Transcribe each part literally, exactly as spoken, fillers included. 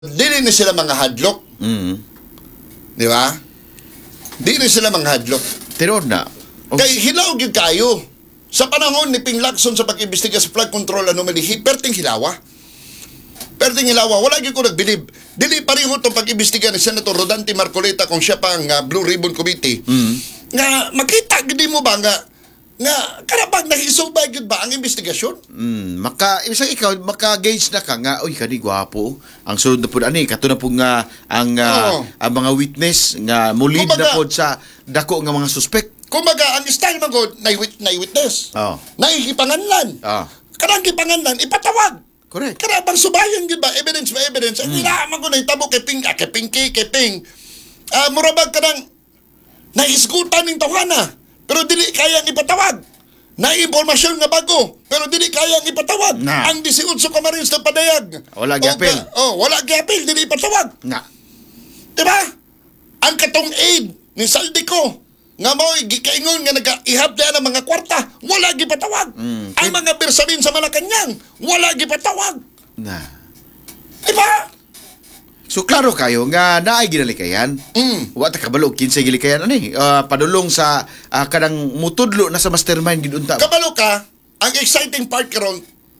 Dili na sila mga hadlok. Mm. Di ba? Dili sila mga hadlok. Tinuod na. Oh. Kay hilaw gyud kayo. Sa panahon ni Ping Lacson sa pag-imbestiga sa flood control anomaly, perting hilawa. Perting hilawa, wala gyud ko nagbilib. Dili pareho tong pag-imbestiga ni Senator Rodante Marcoleta kung siya pang uh, Blue Ribbon Committee. Mm. Nga makita gid mo ba nga nga karapag nahisubay gyud ba ang investigasyon? Mm, maka isang ikaw maka-gauge na ka nga oy kani gwapo ang sunod na pud ani kato na pud nga ang uh, Oo. ang mga witness nga mulid na Kumbaga- pud sa dako nga mga suspect. Kumbaga ang style man gud na witness. Oh. Naikipanganlan. Ah. Kanang gipanganlan ipatawag. Correct. Kada bang subayan gyud ba evidence ba evidence ang Mm. mm. ko na hitabo kay Ping ah, kay Pinky kay Ping ah murabag kanang naisgutan ning tawhana pero dili kaya ipatawag na impormasyon nga bago pero dili kaya ipatawag Na. ang eighteen ka Marines na padayag Wala O, gyapil. ga- oh wala gyapil dili ipatawag Nga. diba ang katong aid ni Saldico nga mao gikaingon nga nagaihab na ang mga kwarta wala gipatawag Mm. ang mga bersamin sa Malacañang wala gipatawag Na. diba So klaro kayo nga naay ginalikayan. mm. Wa ta kabalo kinsa gilikayan ani. Uh, padulong sa uh, kanang mutudlo na sa mastermind gid unta. Kabalo ka, ang exciting part karon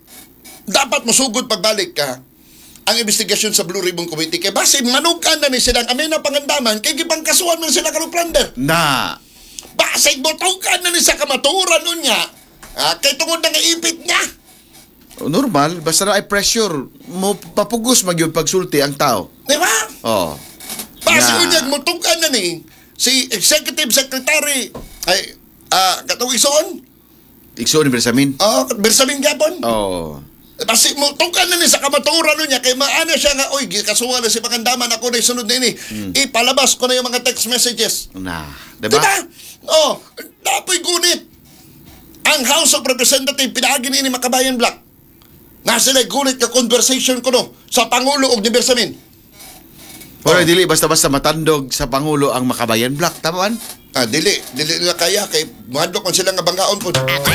dapat musugod pagbalik ka ang investigasyon sa Blue Ribbon Committee kay base manukan na ni silang amena pangandaman kay gipangkasuhan man sila karong plunder. Na. Base botokan na ni sa kamaturan nun niya. Ah, kay tungod na nga ipit niya. Normal basta na ay pressure mo papugos magyud pagsulti ang tao. Di ba? Oh. Base Na. unyag mutukan na ni si Executive Secretary ay ah katong ison. Ikso ni Bersamin. Oh, Bersamin Gapon. Oh. Basi mo tungkan na ni sa kamaturan nun niya kay maana siya nga oy gikasuwa na si Pakandaman ako na sunod nini. Ipalabas ko na yung mga text messages. Na. Diba? Diba? Oh, dapoy gunit. Ang House of Representatives pinaagi ni Makabayan Black. Na sila gunit ka conversation ko no sa Pangulo og ni Bersamin. Pero Oh. dili basta-basta matandog sa Pangulo ang Makabayan Black. Tamaan? Ah, dili, dili nila kaya kay mahadlok man sila nga banggaon po.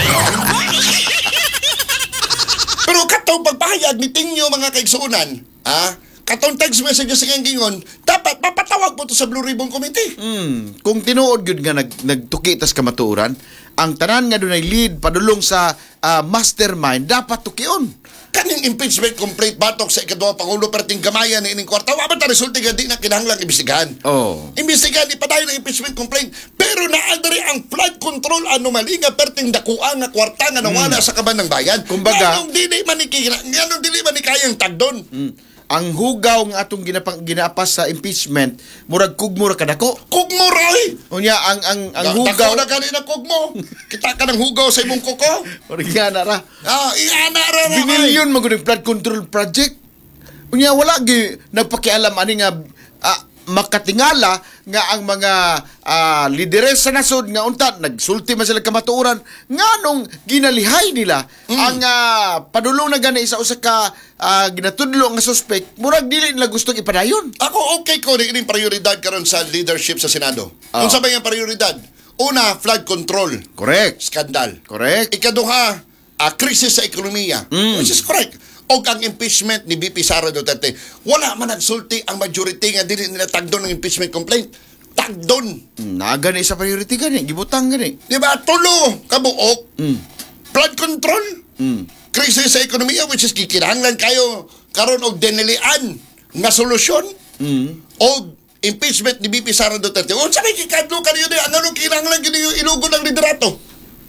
Pero katong pagpahayag ni Tingyo mga kaigsuunan, ah, katong text messages sa gingon, dapat mapatawag po to sa Blue Ribbon Committee. Hmm, kung tinuod gyud nga nag nagtuki tas kamatuoran, ang tanan nga dunay lead padulong sa ah, mastermind dapat tukion. Kaning impeachment complaint batok sa ikaduha Pangulo perting gamayan ni ining kwarta, wa ba ta resulta nga di na kinahanglang imbestigahan. Oh. Imbestigahan ipadayon ang impeachment complaint, pero naadari ang flood control anomaly nga perting dakuan nga kwarta nga nawala sa kaban ng bayan. Kumbaga- nganong dili man ni kina- nganong dili man ni kayang tagdon. Hmm. Ang hugaw nga atong ginapang ginapas sa impeachment murag kugmura kadako. Kugmo roy. Unya ang ang ang Dako hugaw na kanina kugmo. Kita ka ng hugaw sa imong kuko. murag yana ra. Ah, iana ra ra. ay. Binilyon man gud flood control project. Unya wala gi nagpakialam ani nga ah, makatingala nga ang mga ah, lideres sa nasod nga unta nagsulti man sila kamatuoran nganong ginalihay nila ang ah, padulong na gani sa usa ka ah, ginatudlo nga suspect murag dili nila gustong ipadayon. Ako okay ko ni ining prioridad karon sa leadership sa Senado. Oh. Kung sabay ang prioridad, una flood control, Correct. skandal. Correct. Ikaduha, a krisis sa ekonomiya, Mm. which is correct. O ang impeachment ni B P Sara Duterte, wala man nagsulti ang majority nga dili nila tagdon ng impeachment complaint. Tagdon. Naga na sa priority gani, gibutang gani. Di ba? Tulo, kabuok, Mm. flood control, Mm. krisis sa ekonomiya, which is kikinahanglan kayo karon og denilian nga solusyon Mm. o impeachment ni B P Sara Duterte. Unsa may kikadlo kanyo di ang ano kinahanglan gini yung ilugo ng liderato?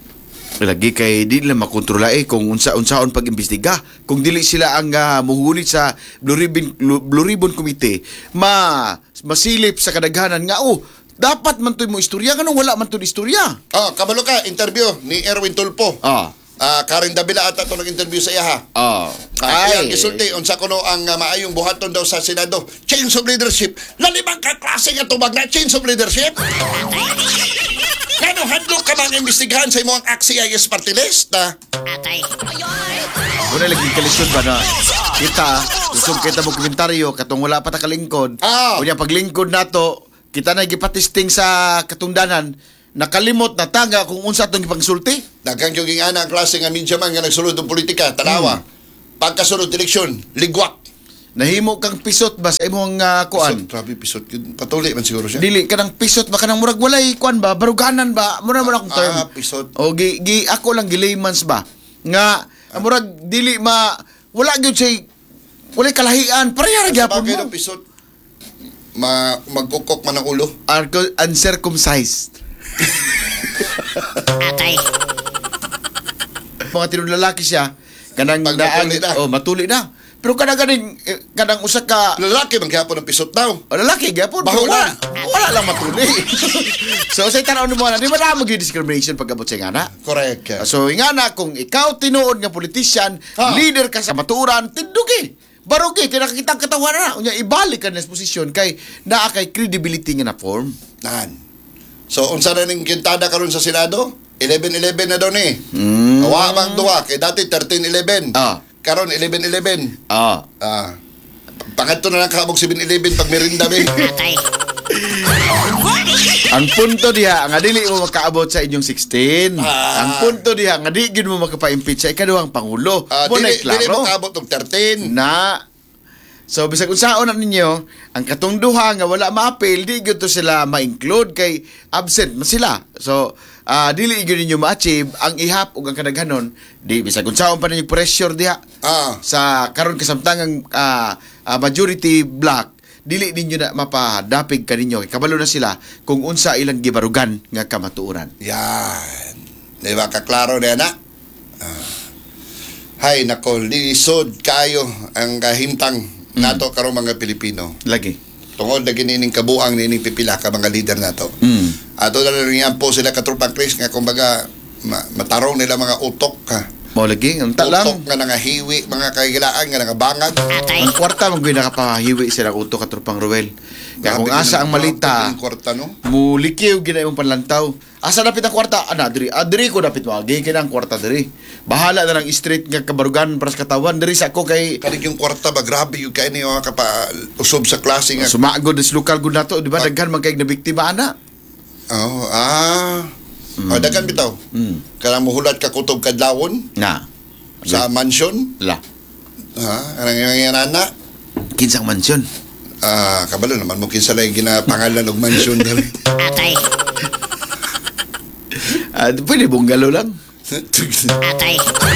Lagi kay di nila makontrola eh kung unsa-unsaon pag-imbestiga. Kung dili sila ang uh, muhunit sa Blue Ribbon, Blue Ribbon Committee, ma masilip sa kadaghanan nga oh, dapat man to'y mo istorya kanang wala man to'y istorya. Oh, kabalo ka interview ni Erwin Tulpo. Ah. Ah, Karen Davila ata to nag-interview sa iya ha. Ah. Ah, ay, gisulti unsa kuno ang uh, maayong buhaton daw sa Senado. Change of leadership. Lalimang ka klase nga tubag na change of leadership. Kano hadlok ka mang imbestigahan sa imong A C C I S party list ha? Wala lagi kalisod ba na kita usog kita mo komentaryo katong wala pa ta kalingkod. Ah. Unya paglingkod nato kita na gipatisting sa katungdanan nakalimot na tanga kung unsa atong ipangsulti. Daghang yung ana ang klase nga media man nga nagsulod ng politika, tanawa. Pagkasunod eleksyon, ligwak. Nahimo kang pisot ba sa imong uh, kuan? Pisot, grabe pisot. Yun, Patuli man siguro siya. Dili ka ng pisot ba ka ng murag walay kuan ba? Baruganan ba? Mura man akong term. Ah, pisot. O gi, gi ako lang gilaymans ba? Nga ang murag dili ma wala gyud say walay kalahian. Pareha ra gyapon Bagay mo. ng pisot. Ma magkukok man ang ulo. Arco uncircumcised. Atay. Mga tinong lalaki siya kanang Pag naag- matuli na. oh matuli na. Pero kanang ganing eh, kanang usa ka Lalaki man gyapon ng pisot daw. o lalaki gyapon Baho wala, lang. wala lang matuli. So sa tanaw nimo na di ba na mo gyud discrimination pag abot sa ingana? Correct. So ingana kung ikaw tinuod nga politician, Ha. leader ka sa maturan, tindugi. Barugi kay nakakita katawan na. Unya ibalik ka na sa posisyon kay naa kay credibility nga na form. Nan. So unsa na ning kintada karon sa Senado? eleven eleven na daw ni. Mm. Awa bang duwa kay dati thirteen eleven. Ah. Karon eleven eleven. Ah. Ah. Pangadto na lang kabog seven eleven pag merinda be. Atay. Ang punto diha nga dili mo makaabot sa inyong sixteen. Ah. Ang punto diha nga di gid mo makapa-impeach sa ikaduhang pangulo. Ah, Mo na dili dili klaro. makabot og thirteen. Na so bisag unsaon na ninyo ang katong duha nga wala ma-appeal di gyud to sila ma-include kay absent man sila. So ah dili gyud ninyo ma-achieve ang ihap ug ang kadaghanon di bisag unsaon pa ninyo pressure diha Ah. sa karon kasamtangang ah, ah, majority black dili ninyo na mapadapig kaninyo kay kabalo na sila kung unsa ilang gibarugan nga kamatuoran. Yan. Di ba kaklaro na na? Ah. Hay nako, lisod kayo ang kahintang nato karong mga Pilipino. Lagi. Tungod na ginining kabuang nining pipila ka mga leader nato. Mm. Ato na rin yan po sila katrupang Chris nga kumbaga ma- matarong nila mga utok ha. Mo lagi ang Utok talang. nga nangahiwi, mga kagilaan nga nangabangag. Atay. Ang kwarta mong nakapahiwi sila uto katropang Ruel. Kaya kung Grabe asa ka ang ng- malita, ang kwarta no? mulikiw gina imong panlantaw. Asa dapit ang kwarta? Ana diri. Ah, diri ko dapit mo. Gi kina ang kwarta diri. Bahala na ng street nga kabarugan para sa katawan diri sa ako kay Kanig yung kwarta ba grabe yung kaini yung kapa usob sa klase nga. sumagod is lokal gud nato, di ba? Daghan man kay na biktima ana. Oh, ah. Oh, dagan bitaw. Mm. Kanang muhulat ka kutob kadlawon Na. sa mansion. La. Ha, anang yung anak. Kinsang mansyon. Ah, kabalo naman mo kinsa lay ginapangalan og mansion dali. Atay. Ah, pwede bungalo lang. Atay.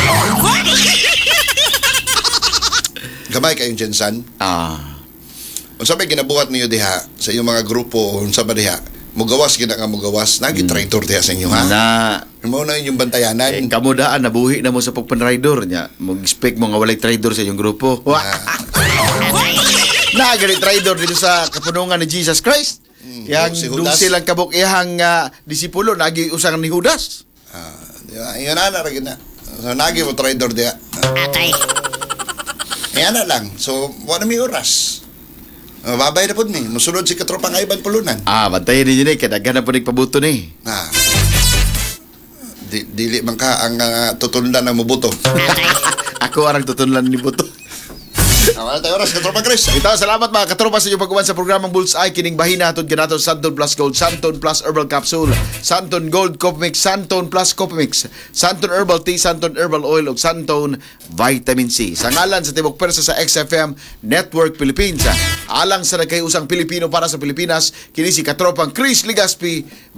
Gamay kayong Jensan. Ah. Unsa may ginabuhat niyo diha sa inyong mga grupo unsa ba diha? Mugawas gina nga mugawas, nagi traitor diha sa inyo ha. Na Mo na inyong bantayanan. eh, kamo daan nabuhi na mo sa pagpan-rider niya. Mag-expect mo nga walay trader sa inyong grupo. Wa. Ah, Na gali trader dito sa kapunungan ni Jesus Christ. Yang si dung Judas. silang kabuk iyang uh, disipulo nagi usang ni Judas. ah, di ba? Ingon na ra gina. So nagi mo traitor diha. Atay. Ayan na lang. So, wala may oras. Uh, babay na po ni. Musunod si katropang Ivan Pulunan. Ah, bantayan ninyo ni kay daghan na po nagpabuto ni. Ah. Di, dili man ka ang uh, tutundan ng mubuto. Atay. Ako arang tutunlan ni buto. Wala tayo oras, katropang Chris. Ito, salamat mga katropa sa inyong pagkuman sa programang Bullseye. Kining bahina atod ganaton Santon Plus Gold, Santon Plus Herbal Capsule, Santon Gold Coffee Mix, Santon Plus Coffee Mix, Santon Herbal Tea, Santon Herbal Oil ug Santon Vitamin C. Sa ngalan sa Tibok Persa sa X F M Network Philippines. Alang sa nagkayusang Pilipino para sa Pilipinas, kini si katropang Chris Ligaspi.